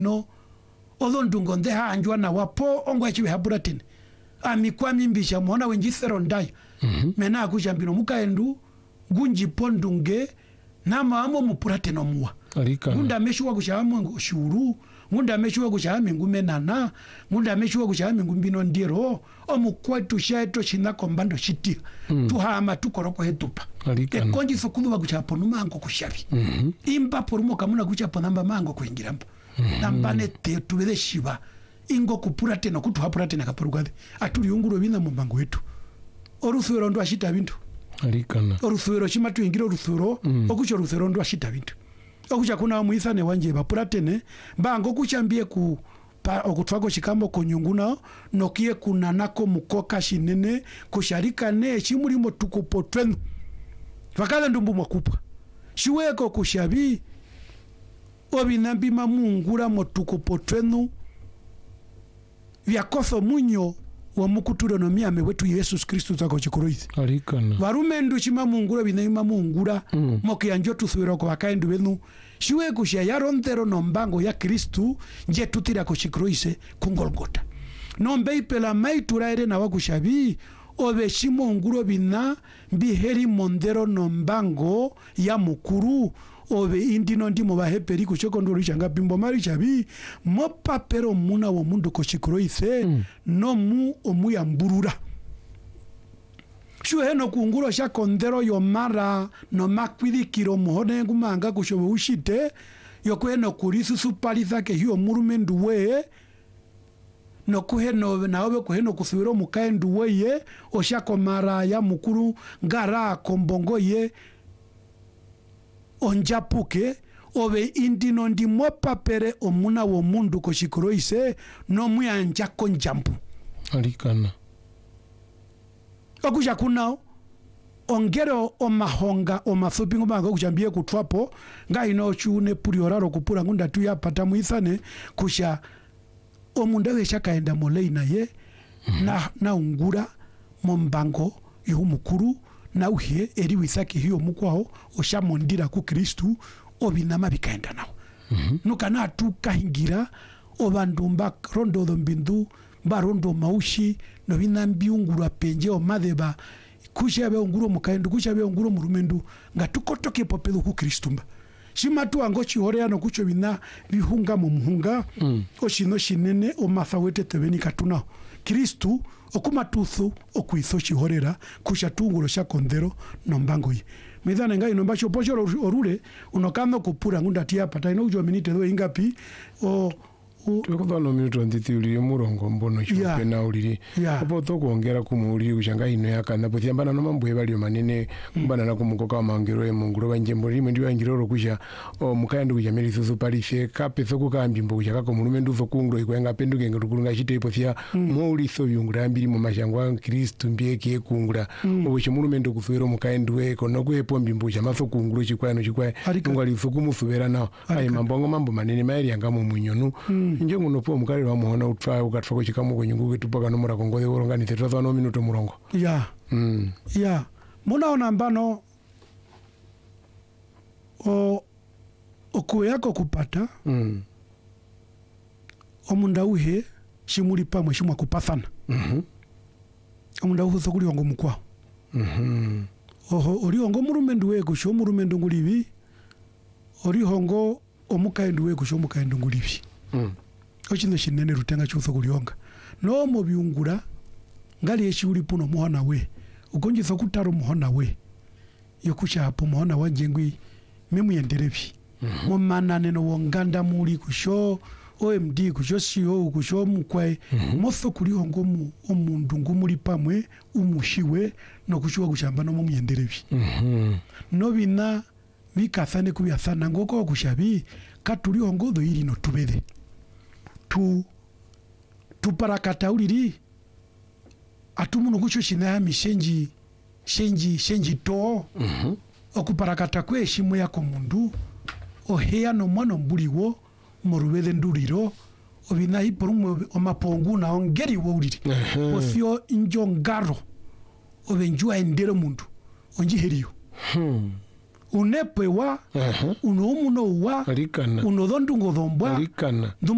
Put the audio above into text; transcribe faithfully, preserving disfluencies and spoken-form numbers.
no odo ndungonde hanjwa na wapo ongwa chiwe haburatin amikwa mimbisha mwana wenjisero ndai mm -hmm. mena akushambino mukaendu gunji pondunge nama amo mupurate no muwa ngunda meshuwa kushamu ngo shuru ngunda meshuwa kushamu ngumenana ngunda meshuwa kushamu ngumbino ndiro omukwetu sheto china kombando shiti mm. tuhama tukoroko hetupa ke konji sokulu bakuchapo numango kushabi mm -hmm. imba porumo kamuna kuchapo namba mango kuingirambo mm -hmm. nambane te tubele shiba ingo kupurate no kutuhapurate nakaparugade atuli yunguro bina mu mango wetu oruthuro ndo ashita bintu alikana oruthuro chimatu ingira oruthuro mm. okucho oruthuro ndo ashita bintu okucha kuna muisane wanje bapuratene bango kuchambie ku pa okutwago chikambo konyunguna nokie kuna nako mukoka shinene kusharika ne chimulimo tukupotwen vakala ndumbu mwakupa shiweko kushabi obinambi mamungura motukupotwenu vyakoso munyo wa mukuturo no miame wetu Yesu Kristo zako chikoroizi alikana warume ndu chima mungura binayima mungura mm. moki anjo tuthwiro kwa kaendu benu shiwe kushia yarontero no mbango ya Kristu nje tutira ko chikoroise kungolgota nombe ipela maituraire na wakushabi obe shimo nguro bina biheri mondero no mbango ya mukuru obe indino ndimo baheperi kuchoko nduru changa bimbo mari chabi mopa pero muna wo mundu ko chikoroise mm. no mu omu ya mburura shuhe no kunguro sha kondero yo mara no makwidi kiro muhone ngumanga kushobe ushite yo kweno kurisu supaliza ke hiyo murumendu we no kuheno naobe kuheno kusubiro mukaendu weye oshako mara ya mukuru ngara kombongo ye onjapuke obe indino ndi mopapere omuna wo mundu ko shikoroise no muyanja konjampu alikana okuja kunao ongero omahonga omathupi ngomanga kuchambie kutwapo ngai no chune purioraro kupura ngunda tu yapata muisane kusha omunda we shakaenda moleina ye mm -hmm. na na ungura mombango y'umukuru na uhie eri wisaki hiyo mukwao oshamondira ku Kristu obinama bikaenda nawo mm -hmm. nukana tukahingira obandumba rondo dombindu barondo maushi no binambi ungura penje o madeba kushabe unguro mukaendu kushabe unguro murumendu ngatukotoke popelo ku Kristumba shimatu ango chihorea no kucho bina bihunga mu muhunga mm. oshino shinene o mathawete tebeni katuna Kristu okumatuthu okwiso chihorera kusha tunguro sha kondero no mbango yi midhane ngai no mbacho pocho orule unokano kupura ngunda tia pata ino ujo minute do ingapi o tuko no minuto nditi uli murongo mbono chupe yeah. na uli yeah. apo to kuongera kumuli kushanga ino yakana potiambana no mambo ebali manene mbana na kumukoka mangiro e munguro banjembo limwe ndiyo angiro kusha o mukaendu kujameli susu palife kape soko kambimbo kushaka ko mulume nduzo kungro ikwenga penduke ngurukulunga chite ipofia mm. moli so byungura mbiri mu mashangwa Kristu mbieke kungura mm. obo chimulume ndo kufiro mukaendu e kono kuepo mbimbo chamaso kungro chikwano chikwa ngali fukumu subera na ayi mambo mambo manene mairi yangamo munyonu mm. nje ngunopo mukali wa muhona utfa ukatfa ko chikamu ko nyungu ketupaka no mura kongo yorongani tetwa no minuto murongo ya mm ya munaona mbano o okuyako kupata mm omunda uhe shimuli pamwe shimwa kupathana mhm omunda uhe sokuli wango mukwa mhm oho oli wango murumendu we kusho murumendu ngulibi oli hongo omukaendu we kusho mukaendu ngulibi mm ochino shinene rutenga chuso kulionga no mo byungura ngali eshuri puno muhona we ukonje sokutaro muhona we yokusha hapo muhona wajengwi memu yenderebi mm -hmm. mo manane no wonganda muri kusho O M D kusho C O kusho mukwe mm -hmm. moso kuliongo mu omundu ngumuri pamwe umushiwe no kushuwa kushamba no mu yenderebi mm -hmm. no bina bikathane kubyasana ngoko kushabi katuliongo do iri no tubede tu tu parakata uliri atumuno kucho shina mishenji shenji shenji to mhm mm okuparakata kwe shimo yako mundu oheya no mwana mbuliwo morubede nduriro obina hiporumo omapongu na ongeri wo uliri ofio injongaro obenjua endero mundu onji heriyo hmm unepewa uh -huh. uno umuno wa Alikana. uno dhondu ngodhombwa Alikana.